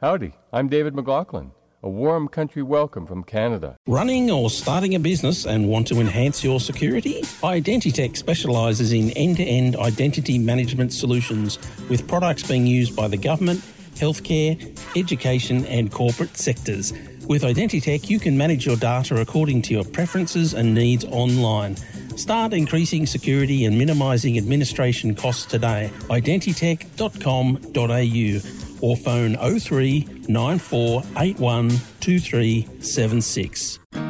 Howdy, I'm David McLaughlin. A warm country welcome from Canada. Running or starting a business and want to enhance your security? Identitech specialises in end-to-end identity management solutions with products being used by the government, healthcare, education and corporate sectors. With Identitech, you can manage your data according to your preferences and needs online. Start increasing security and minimising administration costs today. Identitech.com.au or phone 03 9481 2376.